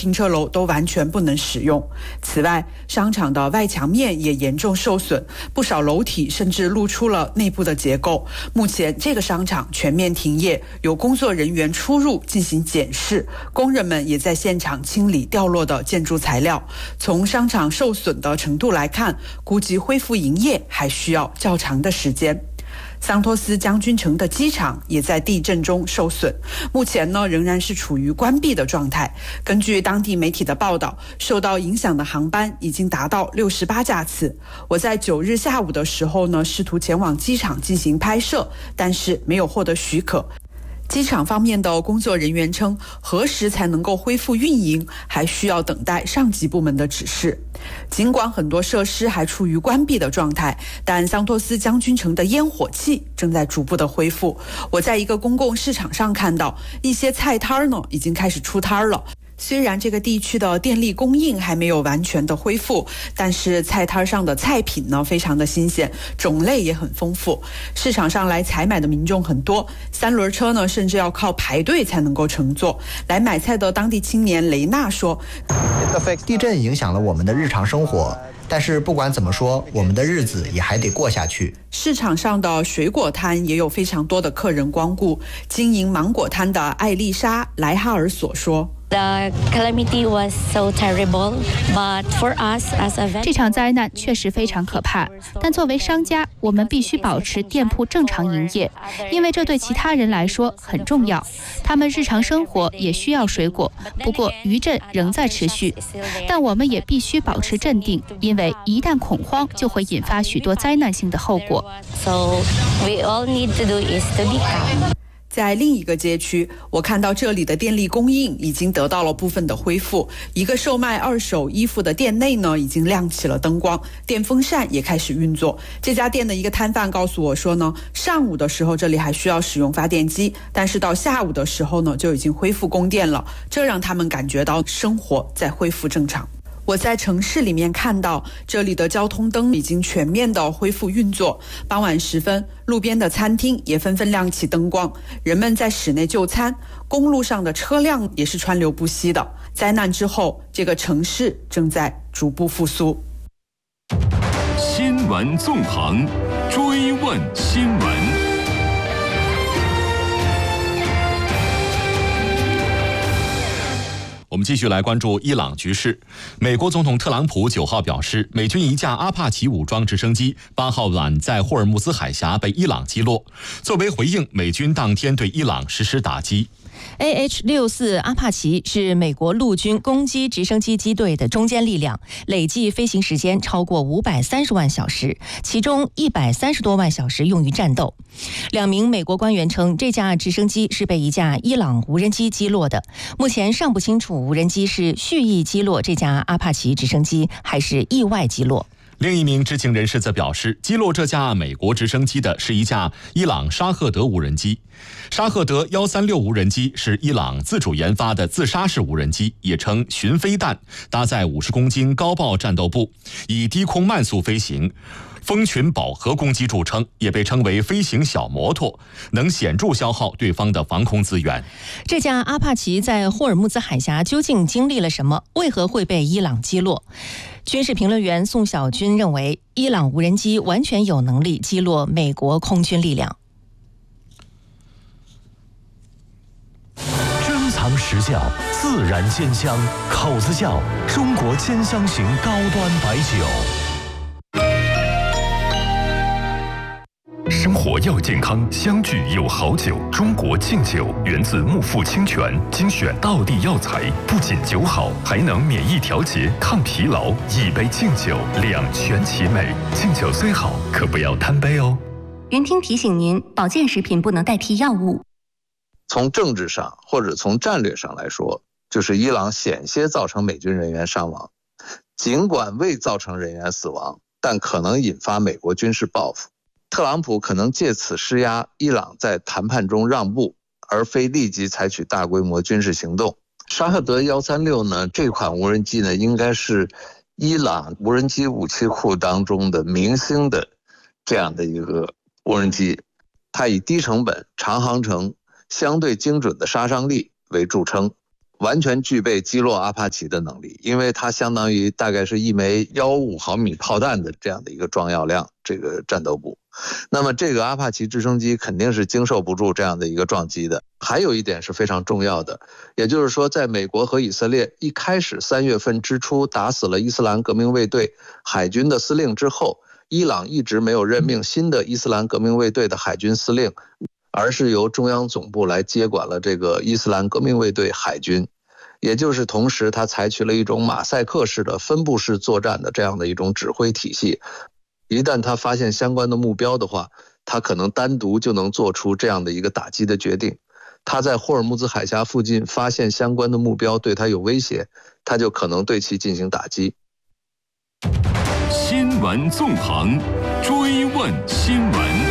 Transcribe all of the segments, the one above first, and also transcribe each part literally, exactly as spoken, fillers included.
停车楼都完全不能使用。此外，商场的外墙面也严重受损，不少楼体甚至露出了内部的结构。目前这个商场全面停业，有工作人员出入进行检视，工人们也在现场清理掉落的建筑材料。从商场受损的程度来看，估计恢复营业还需要较长的时间。桑托斯将军城的机场也在地震中受损，目前呢仍然是处于关闭的状态。根据当地媒体的报道，受到影响的航班已经达到六十八架次。我在九日下午的时候呢，试图前往机场进行拍摄，但是没有获得许可。机场方面的工作人员称，何时才能够恢复运营，还需要等待上级部门的指示。尽管很多设施还处于关闭的状态，但桑托斯将军城的烟火气正在逐步的恢复。我在一个公共市场上看到，一些菜摊呢已经开始出摊了。虽然这个地区的电力供应还没有完全的恢复，但是菜摊上的菜品呢非常的新鲜，种类也很丰富。市场上来采买的民众很多，三轮车呢甚至要靠排队才能够乘坐。来买菜的当地青年雷娜说， 地震影响了我们的日常生活，但是不管怎么说，我们的日子也还得过下去。 市场上的水果摊也有非常多的客人光顾。经营芒果摊的艾丽莎·莱哈尔索说， The calamity was so terrible, but for us as a 这场灾难确实非常可怕，但作为商家，我们必须保持店铺正常营业，因为这对其他人来说很重要。他们日常生活也需要水果，不过余震仍在持续，但我们也必须保持镇定，因为一旦恐慌，就会引发许多灾难性的后果。 So we all need to do is to be calm. 在另一个街区，我看到这里的电力供应已经得到了部分的恢复。一个售卖二手衣服的店内呢，已经亮起了灯光，电风扇也开始运作。这家店的一个摊贩告诉我说呢，上午的时候这里还需要使用发电机，但是到下午的时候呢，就已经恢复供电了，这让他们感觉到生活在恢复正常。我在城市里面看到，这里的交通灯已经全面的恢复运作。傍晚时分，路边的餐厅也纷纷亮起灯光，人们在室内就餐，公路上的车辆也是川流不息的。灾难之后，这个城市正在逐步复苏。 新闻纵横，追问新闻。我们继续来关注伊朗局势。美国总统特朗普九号表示，美军一架阿帕奇武装直升机八号晚在霍尔木兹海峡被伊朗击落。作为回应，美军当天对伊朗实施打击。 A H 六十四 阿帕奇是美国陆军攻击直升机机队的中坚力量，累计飞行时间超过五百三十万小时，其中一百三十多万小时用于战斗。两名美国官员称，这架直升机是被一架伊朗无人机击落的。目前尚不清楚无人机是蓄意击落这架阿帕奇直升机，还是意外击落。 另一名知情人士则表示，击落这架美国直升机的是一架伊朗沙赫德无人机。沙赫德一三六无人机是伊朗自主研发的自杀式无人机，也称巡飞弹，搭载五十公斤高爆战斗部，以低空慢速飞行、蜂群饱和攻击著称，也被称为飞行小摩托，能显著消耗对方的防空资源。 这架阿帕奇在霍尔木兹海峡究竟经历了什么？为何会被伊朗击落？军事评论员宋小军认为，伊朗无人机完全有能力击落美国空军力量。 珍藏实窖，自然鲜香，口子窖，中国兼香型高端白酒。 生活要健康，相聚有好酒。中国敬酒源自木富清泉，精选道地药材，不仅酒好，还能免疫调节、抗疲劳。一杯敬酒，两全其美。敬酒虽好，可不要贪杯哦。 云听提醒您，保健食品不能代替药物。 从政治上或者从战略上来说，就是伊朗险些造成美军人员伤亡，尽管未造成人员死亡，但可能引发美国军事报复。特朗普可能借此施压伊朗在谈判中让步，而非立即采取大规模军事行动。沙赫德一三六呢，这款无人机呢，应该是伊朗无人机武器库当中的明星的这样的一个无人机，它以低成本、长航程、相对精准的杀伤力为著称。 完全具备击落阿帕奇的能力，因为它相当于大概是一枚幺五毫米炮弹的这样的一个装药量，这个战斗部。那么这个阿帕奇直升机肯定是经受不住这样的一个撞击的。还有一点是非常重要的，也就是说，在美国和以色列一开始三月份之初打死了伊斯兰革命卫队海军的司令之后，伊朗一直没有任命新的伊斯兰革命卫队的海军司令，而是由中央总部来接管了这个伊斯兰革命卫队海军。也就是同时他采取了一种马赛克式的分布式作战的这样的一种指挥体系，一旦他发现相关的目标的话，他可能单独就能做出这样的一个打击的决定。他在霍尔木兹海峡附近发现相关的目标对他有威胁，他就可能对其进行打击。 新闻纵横，追问新闻。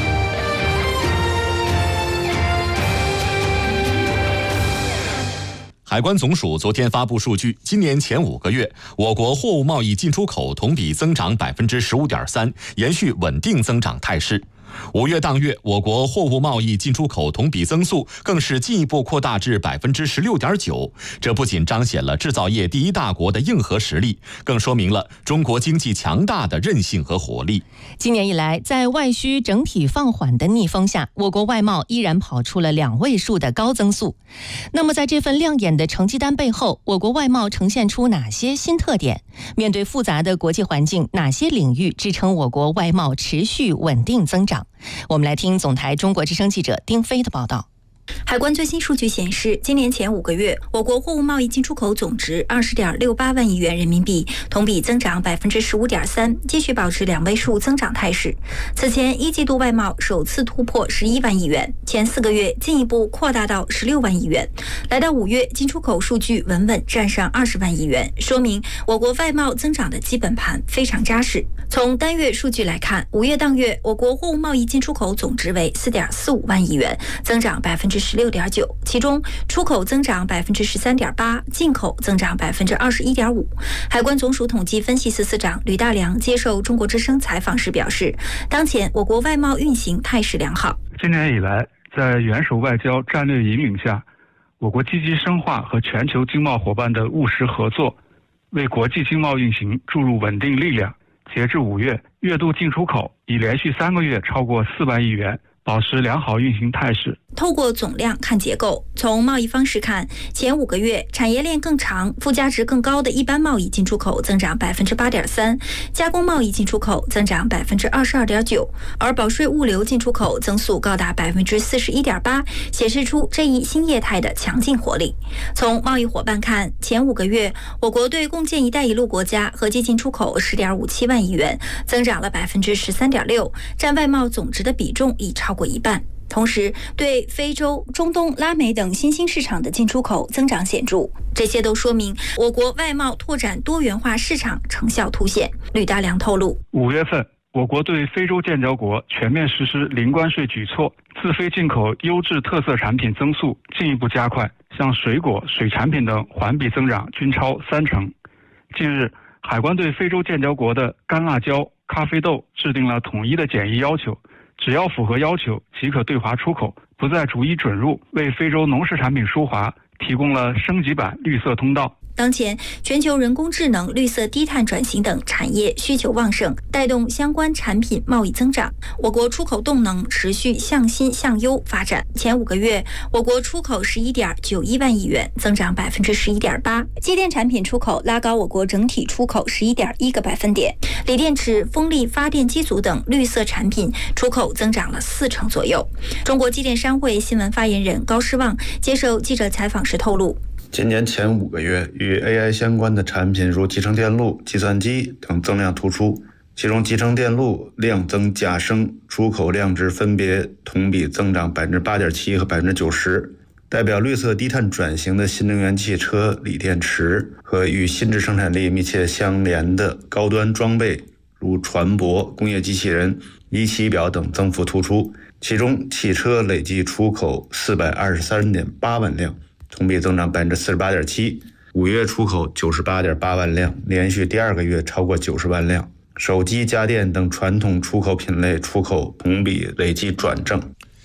海关总署昨天发布数据，今年前五个月，我国货物贸易进出口同比增长百分之十五点三，延续稳定增长态势。五月当月，我国货物贸易进出口同比增速更是进一步扩大至百分之十六点九。这不仅彰显了制造业第一大国的硬核实力，更说明了中国经济强大的韧性和活力。 今年以来，在外需整体放缓的逆风下，我国外贸依然跑出了两位数的高增速。那么，在这份亮眼的成绩单背后，我国外贸呈现出哪些新特点？面对复杂的国际环境，哪些领域支撑我国外贸持续稳定增长？我们来听总台中国之声记者丁飞的报道。 海关最新数据显示，今年前五个月，我国货物贸易进出口总值二十点六八万亿元人民币，同比增长百分之十五点三，继续保持两位数增长态势。此前一季度外贸首次突破十一万亿元，前四个月进一步扩大到十六万亿元。来到五月，进出口数据稳稳站上二十万亿元，说明我国外贸增长的基本盘非常扎实。从单月数据来看，五月当月，我国货物贸易进出口总值为四点四五万亿元，增长百分之十六点九，其中出口增长百分之十三点八，进口增长百分之二十一点五。海关总署统计分析司司长吕大良接受中国之声采访时表示，当前我国外贸运行态势良好。 今年以来，在元首外交战略引领下，我国积极深化和全球经贸伙伴的务实合作，为国际经贸运行注入稳定力量。截至五月，月度进出口已连续三个月超过四万亿元，保持良好运行态势。 透过总量看结构，从贸易方式看，前五个月产业链更长、附加值更高的一般贸易进出口增长百分之八点三，加工贸易进出口增长百分之二十二点九，而保税物流进出口增速高达百分之四十一点八，显示出这一新业态的强劲活力。从贸易伙伴看，前五个月我国对共建“一带一路”国家合计进出口十点五七万亿元，增长了百分之十三点六，占外贸总值的比重已超过一半。同时，对非洲、中东、拉美等新兴市场的进出口增长显著，这些都说明我国外贸拓展多元化市场成效凸显。吕大良透露， 五月份，我国对非洲建交国全面实施零关税举措，自非进口优质特色产品增速进一步加快，像水果、水产品等环比增长均超三成。近日，海关对非洲建交国的干辣椒、咖啡豆制定了统一的检疫要求，只要符合要求即可对华出口，不再逐一准入，为非洲农事产品输华提供了升级版绿色通道。 当前，全球人工智能、绿色低碳转型等产业需求旺盛，带动相关产品贸易增长。我国出口动能持续向新向优发展。前五个月，我国出口十一点九一万亿元，增长百分之十一点八。机电产品出口拉高我国整体出口十一点一个百分点。锂电池、风力发电机组等绿色产品出口增长了四成左右。中国机电商会新闻发言人高诗旺接受记者采访时透露， 今年前五个月，与 A I 相关的产品如集成电路、计算机等增量突出，其中集成电路量增价升，出口量值分别同比增长百分之八点七和百分之九十。代表绿色低碳转型的新能源汽车、锂电池和与新质生产力密切相连的高端装备，如船舶、工业机器人、仪器表等增幅突出。其中，汽车累计出口四百二十三点八万辆。同比增长百分之四十八点七，五月出口九十八点八万辆，连续第二个月超过九十万辆。手机、家电等传统出口品类出口同比累计转正。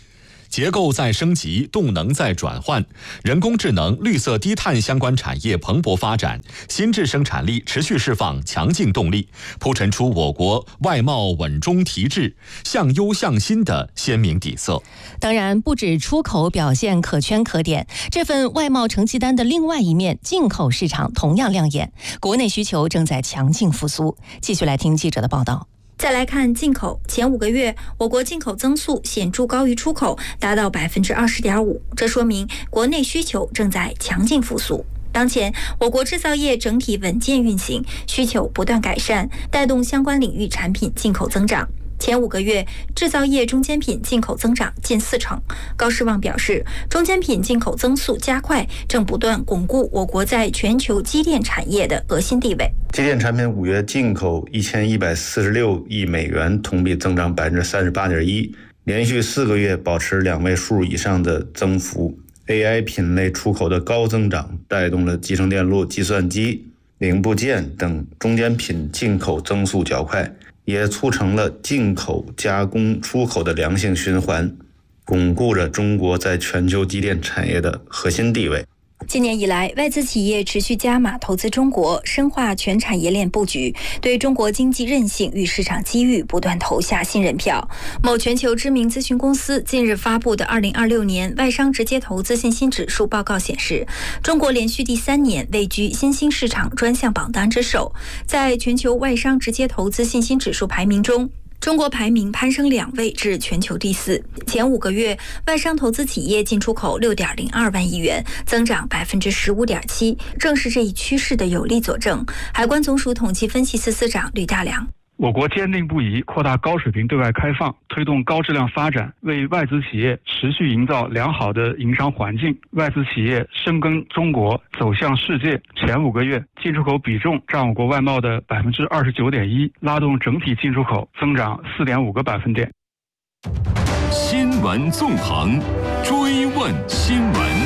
结构在升级，动能在转换，人工智能、绿色低碳相关产业蓬勃发展，新质生产力持续释放强劲动力，铺陈出我国外贸稳中提质、向优向新的鲜明底色。 当然，不止出口表现可圈可点，这份外贸成绩单的另外一面，进口市场同样亮眼，国内需求正在强劲复苏。继续来听记者的报道。 再来看进口，前五个月我国进口增速显著高于出口，达到百分之二十点五，这说明国内需求正在强劲复苏。当前，我国制造业整体稳健运行，需求不断改善，带动相关领域产品进口增长。前五个月，制造业中间品进口增长近四成。高士旺表示，中间品进口增速加快，正不断巩固我国在全球机电产业的核心地位。 机电产品五月进口一千一百四十六亿美元，同比增长百分之三十八点一，连续四个月保持两位数以上的增幅。A I 品类出口的高增长，带动了集成电路、计算机、零部件等中间品进口增速较快，也促成了进口加工出口的良性循环，巩固着中国在全球机电产业的核心地位。 今年以来，外资企业持续加码投资中国，深化全产业链布局，对中国经济韧性与市场机遇不断投下信任票。某全球知名咨询公司近日发布的二零二六年外商直接投资信心指数报告显示，中国连续第三年位居新兴市场专项榜单之首，在全球外商直接投资信心指数排名中，中国排名攀升两位至全球第四。前五个月，外商投资企业进出口六点零二万亿元，增长百分之十五点七，正是这一趋势的有力佐证。海关总署统计分析司司长吕大良。 我国坚定不移扩大高水平对外开放，推动高质量发展，为外资企业持续营造良好的营商环境。外资企业深耕中国，走向世界。前五个月，进出口比重占我国外贸的百分之二十九点一，拉动整体进出口增长四点五个百分点。 新闻纵横，追问新闻。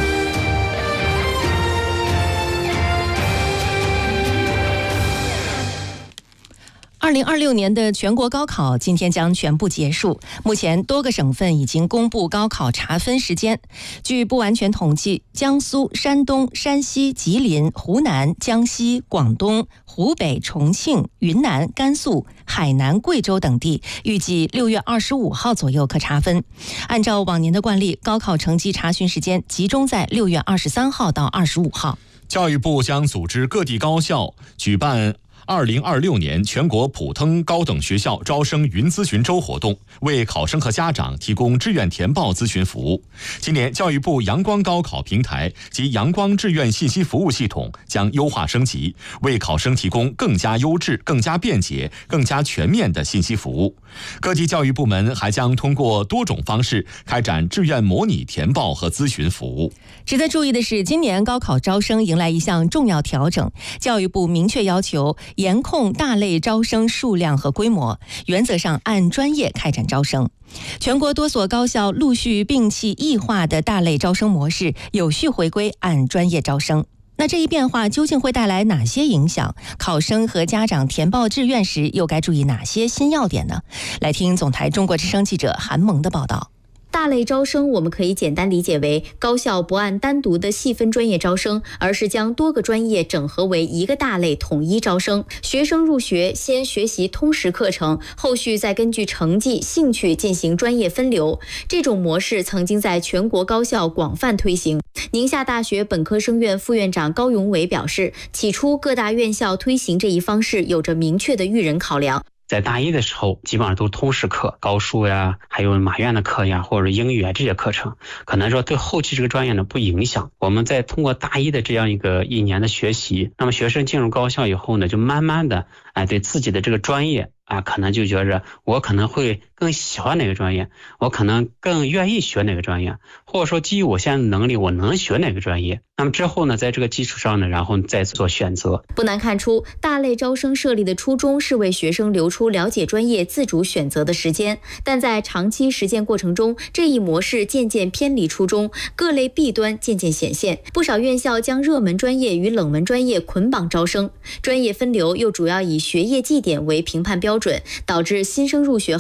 二零二六年的全国高考今天将全部结束，目前多个省份已经公布高考查分时间。据不完全统计，江苏、山东、山西、吉林、湖南、江西、广东、湖北、重庆、云南、甘肃、海南、贵州等地预计六月二十五号左右可查分。按照往年的惯例，高考成绩查询时间集中在六月二十三号到二十五号。 教育部将组织各地高校举办二零二六年全国普通高等学校招生云咨询周活动，为考生和家长提供志愿填报咨询服务。今年，教育部阳光高考平台及阳光志愿信息服务系统将优化升级，为考生提供更加优质、更加便捷、更加全面的信息服务。各地教育部门还将通过多种方式开展志愿模拟填报和咨询服务。 值得注意的是，今年高考招生迎来一项重要调整，教育部明确要求严控大类招生数量和规模，原则上按专业开展招生。全国多所高校陆续摒弃异化的大类招生模式，有序回归按专业招生。那这一变化究竟会带来哪些影响？考生和家长填报志愿时又该注意哪些新要点呢？来听总台中国之声记者韩萌的报道。 大类招生我们可以简单理解为高校不按单独的细分专业招生，而是将多个专业整合为一个大类统一招生。学生入学先学习通识课程，后续再根据成绩、兴趣进行专业分流。这种模式曾经在全国高校广泛推行。宁夏大学本科生院副院长高永伟表示，起初各大院校推行这一方式有着明确的育人考量。 在大一的时候，基本上都是通识课，高数呀，还有马院的课呀，或者英语啊这些课程，可能说对后期这个专业呢不影响。我们在通过大一的这样一个一年的学习，那么学生进入高校以后呢，就慢慢的哎对自己的这个专业啊，可能就觉着我可能会更喜欢哪个专业，我可能更愿意学哪个专业，或者说基于我现在的能力，我能学哪个专业。那么之后呢，在这个基础上呢，然后再做选择。 不难看出，大类招生设立的初衷是为学生留出了解专业自主选择的时间，但在长期实践过程中，这一模式渐渐偏离初衷，各类弊端渐渐显现。不少院校将热门专业与冷门专业捆绑招生，专业分流又主要以学业绩点为评判标准，导致新生入学后陷入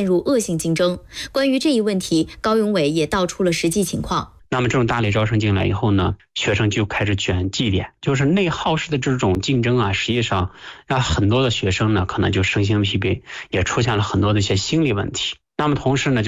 入恶性竞争。关于这一问题，高永伟也道出了实际情况。 那么这种大类招生进来以后呢，学生就开始卷绩点，就是内耗式的这种竞争啊，实际上让很多的学生呢可能就身心疲惫，也出现了很多的一些心理问题。那么同时呢